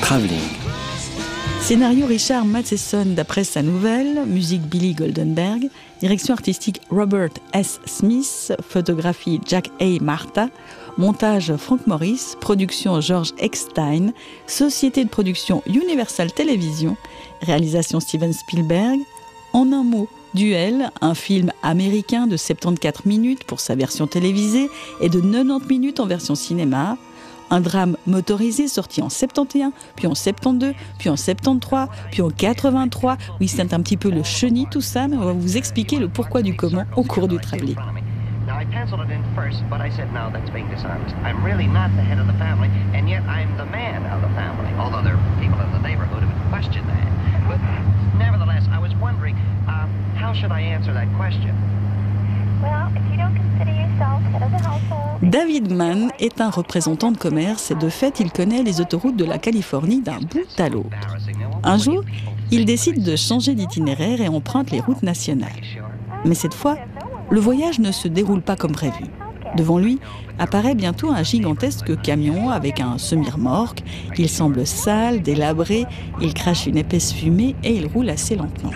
Travelling. Scénario Richard Matheson d'après sa nouvelle, musique Billy Goldenberg, direction artistique Robert S. Smith, photographie Jack A. Marta, montage Frank Morris, production George Eckstein, société de production Universal Television, réalisation Steven Spielberg. En un mot, Duel, un film américain de 74 minutes pour sa version télévisée et de 90 minutes en version cinéma. Un drame motorisé sorti en 71, puis en 72, puis en 73, puis en 83. Oui, c'est un petit peu le chenille tout ça, mais on va vous expliquer le pourquoi du comment au cours du travelling. Now, I penciled it in first, but I said, no, that's being dishonest. I'm really not the head of the family, and yet I'm the man of the family, although there are people in the neighborhood who would question that. But nevertheless, I was wondering, how should I answer that question? Well, if you don't consider yourself head of the household... David Mann est un représentant de commerce et de fait, il connaît les autoroutes de la Californie d'un bout à l'autre. Un jour, il décide de changer d'itinéraire et emprunte les routes nationales. Mais cette fois, le voyage ne se déroule pas comme prévu. Devant lui apparaît bientôt un gigantesque camion avec un semi-remorque. Il semble sale, délabré, il crache une épaisse fumée et il roule assez lentement.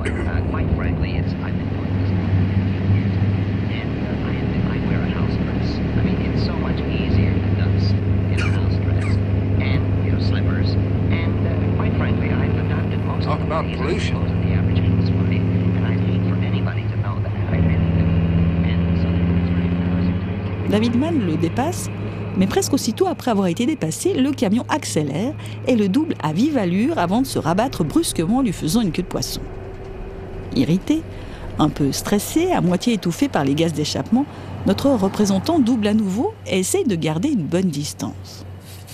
Talk about pollution. David Mann le dépasse, mais presque aussitôt après avoir été dépassé, le camion accélère et le double à vive allure avant de se rabattre brusquement en lui faisant une queue de poisson. Irrité, un peu stressé, à moitié étouffé par les gaz d'échappement, notre représentant double à nouveau et essaye de garder une bonne distance.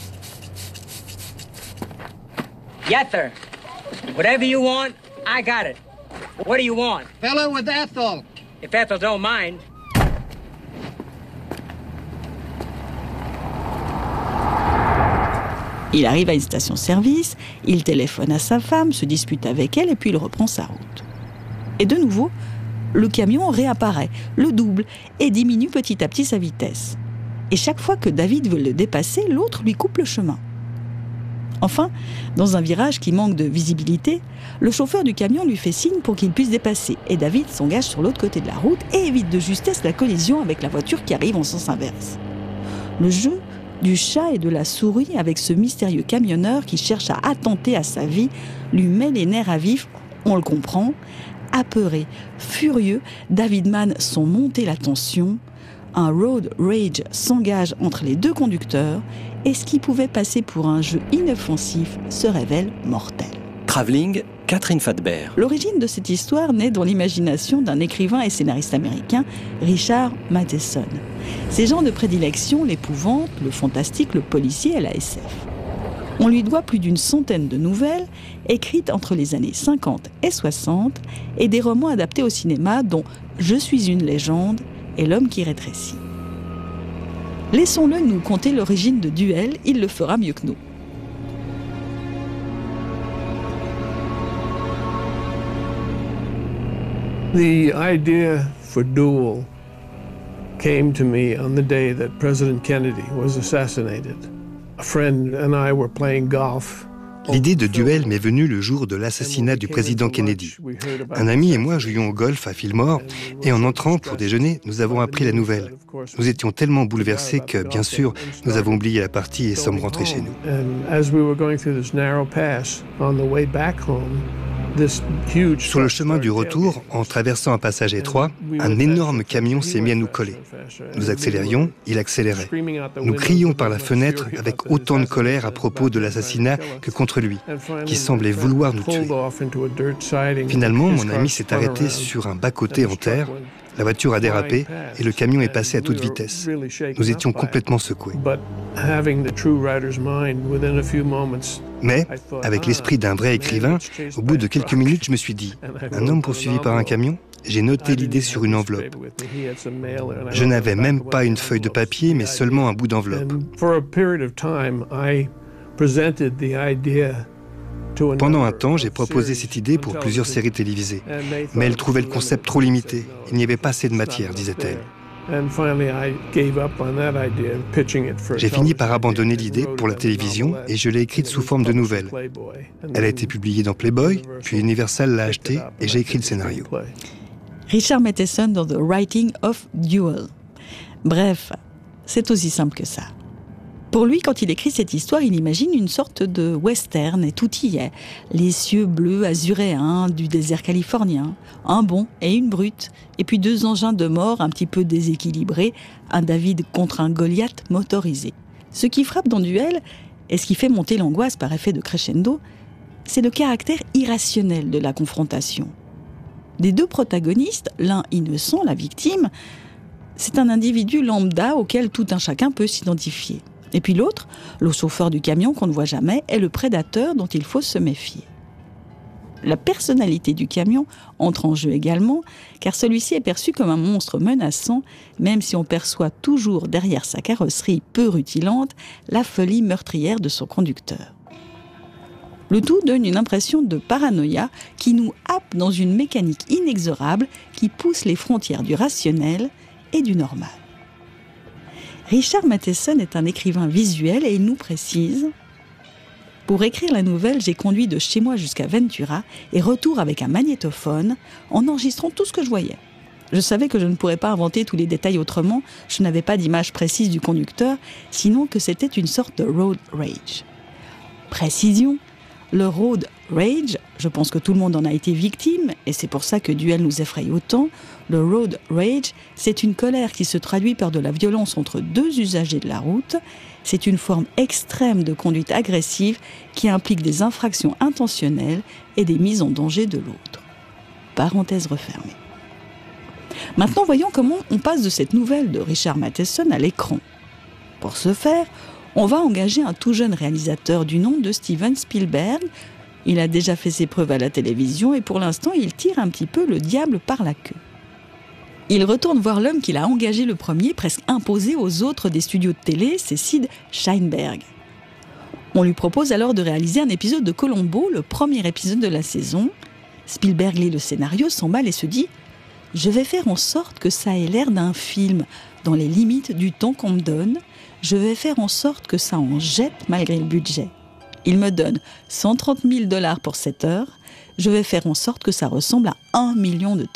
Yes, sir. Whatever you want, I got it. What do you want? Fellow with Ethel. If Ethel don't mind. Il arrive à une station-service, il téléphone à sa femme, se dispute avec elle et puis il reprend sa route. Et de nouveau, le camion réapparaît, le double et diminue petit à petit sa vitesse. Et chaque fois que David veut le dépasser, l'autre lui coupe le chemin. Enfin, dans un virage qui manque de visibilité, le chauffeur du camion lui fait signe pour qu'il puisse dépasser et David s'engage sur l'autre côté de la route et évite de justesse la collision avec la voiture qui arrive en sens inverse. Le jeu du chat et de la souris avec ce mystérieux camionneur qui cherche à attenter à sa vie lui met les nerfs à vif, on le comprend. Apeuré, furieux, David Mann sent monter la tension. Un road rage s'engage entre les deux conducteurs et ce qui pouvait passer pour un jeu inoffensif se révèle mortel. Travelling, Catherine Fathbert. L'origine de cette histoire naît dans l'imagination d'un écrivain et scénariste américain, Richard Matheson. Ses genres de prédilection, l'épouvante, le fantastique, le policier et la SF. On lui doit plus d'une centaine de nouvelles, écrites entre les années 50 et 60, et des romans adaptés au cinéma dont « Je suis une légende » et « L'homme qui rétrécit ». Laissons-le nous conter l'origine de Duel, il le fera mieux que nous. The idea for Duel came to me on the day that President Kennedy was assassinated. A friend and I were playing golf. L'idée de Duel m'est venue le jour de l'assassinat du président Kennedy. Un ami et moi jouions au golf à Fillmore et en entrant pour déjeuner, nous avons appris la nouvelle. Nous étions tellement bouleversés que, bien sûr, nous avons oublié la partie et sommes rentrés chez nous. Sur le chemin du retour, en traversant un passage étroit, un énorme camion s'est mis à nous coller. Nous accélérions, il accélérait. Nous crions par la fenêtre avec autant de colère à propos de l'assassinat que contre lui, qui semblait vouloir nous tuer. Finalement, mon ami s'est arrêté sur un bas-côté en terre, la voiture a dérapé et le camion est passé à toute vitesse. Nous étions complètement secoués. Mais, avec l'esprit d'un vrai écrivain, au bout de quelques minutes, je me suis dit, un homme poursuivi par un camion ? J'ai noté l'idée sur une enveloppe. Je n'avais même pas une feuille de papier, mais seulement un bout d'enveloppe. Pendant un temps, j'ai proposé cette idée pour plusieurs séries télévisées. Mais elles trouvaient le concept trop limité. Il n'y avait pas assez de matière, disait-elle. J'ai fini par abandonner l'idée pour la télévision et je l'ai écrite sous forme de nouvelle. Elle a été publiée dans Playboy, puis Universal l'a achetée et j'ai écrit le scénario. Richard Matheson dans The Writing of Duel. Bref, c'est aussi simple que ça. Pour lui, quand il écrit cette histoire, il imagine une sorte de western et tout y est. Les cieux bleus azuréens du désert californien, un bon et une brute, et puis 2 engins de mort un petit peu déséquilibrés, un David contre un Goliath motorisé. Ce qui frappe dans Duel, et ce qui fait monter l'angoisse par effet de crescendo, c'est le caractère irrationnel de la confrontation. Des 2 protagonistes, l'un innocent, la victime, c'est un individu lambda auquel tout un chacun peut s'identifier. Et puis l'autre, le chauffeur du camion qu'on ne voit jamais, est le prédateur dont il faut se méfier. La personnalité du camion entre en jeu également, car celui-ci est perçu comme un monstre menaçant, même si on perçoit toujours derrière sa carrosserie peu rutilante la folie meurtrière de son conducteur. Le tout donne une impression de paranoïa qui nous happe dans une mécanique inexorable qui pousse les frontières du rationnel et du normal. Richard Matheson est un écrivain visuel et il nous précise « Pour écrire la nouvelle, j'ai conduit de chez moi jusqu'à Ventura et retour avec un magnétophone en enregistrant tout ce que je voyais. Je savais que je ne pourrais pas inventer tous les détails autrement, je n'avais pas d'image précise du conducteur, sinon que c'était une sorte de road rage. » Précision, le road rage, je pense que tout le monde en a été victime, et c'est pour ça que Duel nous effraie autant. Le road rage, c'est une colère qui se traduit par de la violence entre 2 usagers de la route. C'est une forme extrême de conduite agressive qui implique des infractions intentionnelles et des mises en danger de l'autre. Parenthèse refermée. Maintenant, voyons comment on passe de cette nouvelle de Richard Matheson à l'écran. Pour ce faire, on va engager un tout jeune réalisateur du nom de Steven Spielberg. Il a déjà fait ses preuves à la télévision et pour l'instant, il tire un petit peu le diable par la queue. Il retourne voir l'homme qu'il a engagé le premier, presque imposé aux autres des studios de télé, c'est Sid Sheinberg. On lui propose alors de réaliser un épisode de Columbo, le premier épisode de la saison. Spielberg lit le scénario, s'emballe et se dit « Je vais faire en sorte que ça ait l'air d'un film, dans les limites du temps qu'on me donne. Je vais faire en sorte que ça en jette malgré le budget. Il me donne 130 000 $ pour 7 heures. Je vais faire en sorte que ça ressemble à 1 million $.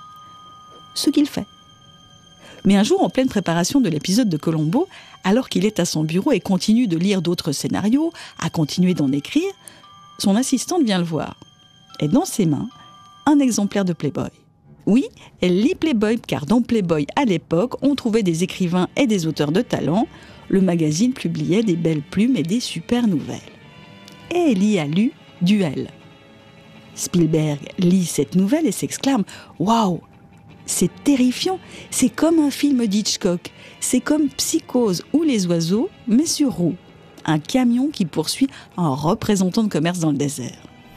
Ce qu'il fait. Mais un jour, en pleine préparation de l'épisode de Columbo, alors qu'il est à son bureau et continue de lire d'autres scénarios, à continuer d'en écrire, son assistante vient le voir. Et dans ses mains, un exemplaire de Playboy. Oui, elle lit Playboy, car dans Playboy, à l'époque, on trouvait des écrivains et des auteurs de talent. Le magazine publiait des belles plumes et des super nouvelles. Et elle y a lu Duel. Spielberg lit cette nouvelle et s'exclame « Waouh ! C'est terrifiant, c'est comme un film d'Hitchcock, c'est comme Psychose ou Les Oiseaux, mais sur roue. Un camion qui poursuit un représentant de commerce dans le désert. »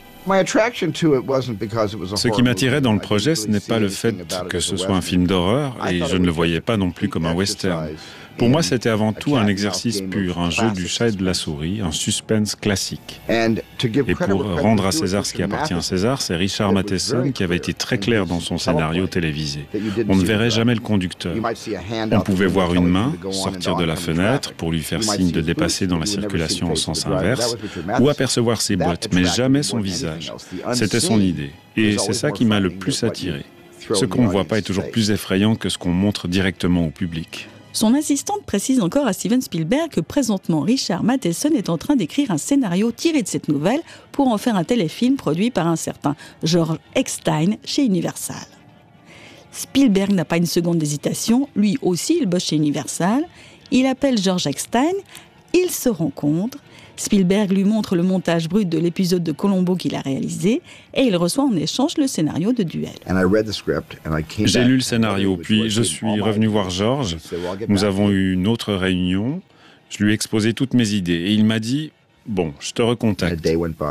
Ce qui m'attirait dans le projet, ce n'est pas le fait que ce soit un film d'horreur, et je ne le voyais pas non plus comme un western. Pour moi, c'était avant tout un exercice pur, un jeu du chat et de la souris, un suspense classique. Et pour rendre à César ce qui appartient à César, c'est Richard Matheson qui avait été très clair dans son scénario télévisé. On ne verrait jamais le conducteur. On pouvait voir une main sortir de la fenêtre pour lui faire signe de dépasser dans la circulation en sens inverse, ou apercevoir ses bottes, mais jamais son visage. C'était son idée. Et c'est ça qui m'a le plus attiré. Ce qu'on ne voit pas est toujours plus effrayant que ce qu'on montre directement au public. Son assistante précise encore à Steven Spielberg que présentement Richard Matheson est en train d'écrire un scénario tiré de cette nouvelle pour en faire un téléfilm produit par un certain George Eckstein chez Universal. Spielberg n'a pas une seconde d'hésitation, lui aussi il bosse chez Universal. Il appelle George Eckstein, ils se rencontrent. Spielberg lui montre le montage brut de l'épisode de Columbo qu'il a réalisé et il reçoit en échange le scénario de Duel. J'ai lu le scénario, puis je suis revenu voir George. Nous avons eu une autre réunion. Je lui ai exposé toutes mes idées et il m'a dit « Bon, je te recontacte ».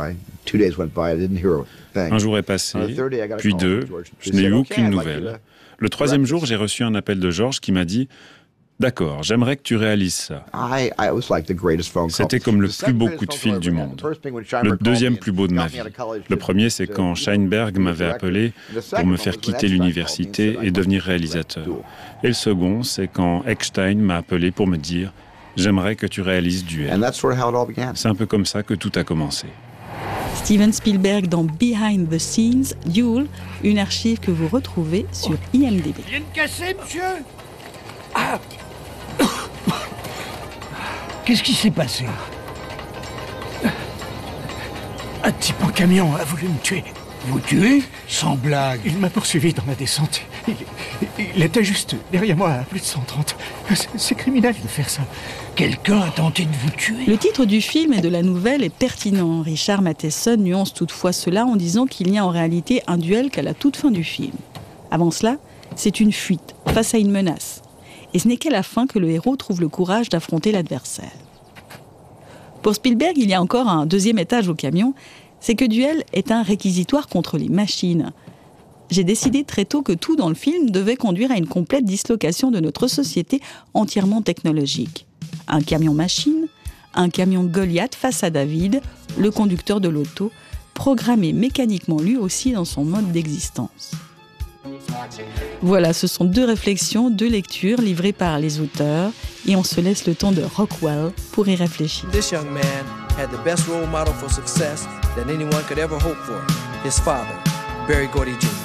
Un jour est passé, puis 2, je n'ai eu aucune nouvelle. Le 3e jour, j'ai reçu un appel de George qui m'a dit D'accord, j'aimerais que tu réalises ça. C'était comme le plus beau coup de fil du monde. Le deuxième plus beau de ma vie. Le premier, c'est quand Sheinberg m'avait appelé pour me faire quitter l'université et devenir réalisateur. Et le second, c'est quand Eckstein m'a appelé pour me dire « J'aimerais que tu réalises Duel ». C'est un peu comme ça que tout a commencé. Steven Spielberg dans Behind the Scenes, Duel, une archive que vous retrouvez sur IMDb. Il vient de casser, monsieur? Ah. Qu'est-ce qui s'est passé? Un type en camion a voulu me tuer. Vous tuer? Sans blague. Il m'a poursuivi dans la descente. Il était juste derrière moi à plus de 130. C'est criminel de faire ça. Quelqu'un a tenté de vous tuer? Le titre du film et de la nouvelle est pertinent. Richard Matheson nuance toutefois cela en disant qu'il n'y a en réalité un duel qu'à la toute fin du film. Avant cela, c'est une fuite face à une menace. Et ce n'est qu'à la fin que le héros trouve le courage d'affronter l'adversaire. Pour Spielberg, il y a encore un deuxième étage au camion, c'est que Duel est un réquisitoire contre les machines. J'ai décidé très tôt que tout dans le film devait conduire à une complète dislocation de notre société entièrement technologique. Un camion-machine, un camion Goliath face à David, le conducteur de l'auto, programmé mécaniquement lui aussi dans son mode d'existence. Voilà, ce sont deux réflexions, deux lectures livrées par les auteurs et on se laisse le temps de Rockwell pour y réfléchir. This young man had the best role model for success that anyone could ever hope for, his father, Berry Gordy Jr.